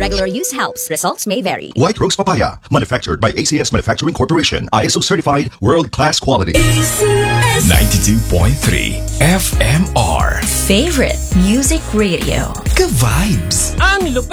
regular use helps. Results may vary. White Rose Papaya, manufactured by ACS Manufacturing Corporation. ISO certified, world-class quality. 92.3 FMR. Favorite Music Radio. Ka-vibes. Ang lupit!